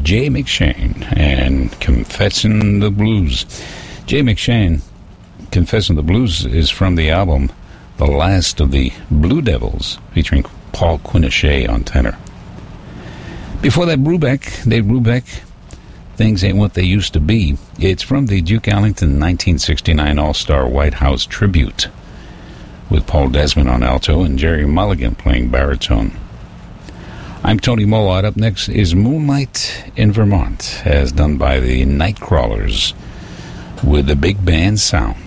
Jay McShane and Confessing the Blues. Jay McShane, Confessing the Blues, is from the album The Last of the Blue Devils, featuring Paul Quinichette on tenor. Before that, Dave Brubeck, Things Ain't What They Used to Be. It's from the Duke Ellington 1969 All-Star White House Tribute, with Paul Desmond on alto and Jerry Mulligan playing baritone. I'm Tony Mollard. Up next is Moonlight in Vermont, as done by the Nightcrawlers with the Big Band Sound.